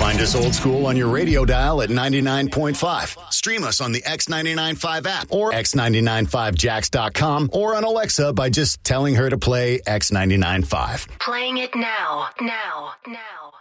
Find us old school on your radio dial at 99.5. Stream us on the X995 app or x995jax.com or on Alexa by just telling her to play X995. Playing it now.